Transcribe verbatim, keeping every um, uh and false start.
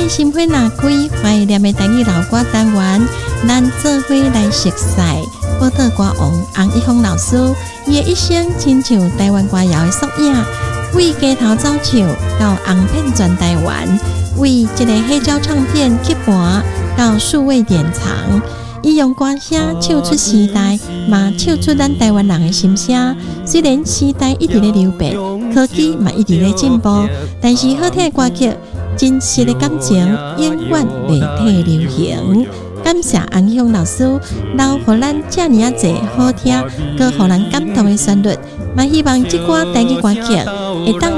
心花若开，怀念的台语老歌单元，咱做伙来熟悉宝岛歌王洪一峰老师。伊的一生亲像台湾歌谣的缩影，为街头走唱到红遍全台湾，为一个黑胶唱片吸盘到数位典藏。伊用歌声唱出时代，嘛唱出咱台湾人的心声。虽然时代一直在流变，科技嘛一直在进步，但是好听的歌曲、真实的感情，永远袂退流行。感谢洪一峰老师，留予咱这么啊侪好听、搁予人感动的旋律。嘛希望这歌台语歌曲会当